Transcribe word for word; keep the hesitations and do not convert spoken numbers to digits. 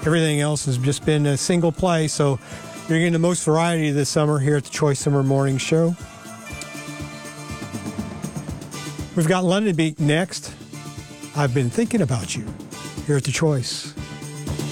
Everything else has just been a single play, so you're getting the most variety this summer here at the Choice Summer Morning Show. We've got London Beat next. I've been thinking about you here at the Choice.